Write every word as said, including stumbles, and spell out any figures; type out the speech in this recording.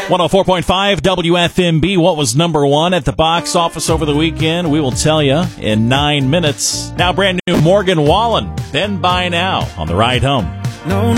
one oh four point five W F M B. What was number one at the box office over the weekend? We will tell you in nine minutes. Now brand new Morgan Wallen. Then By Now on the ride home. No,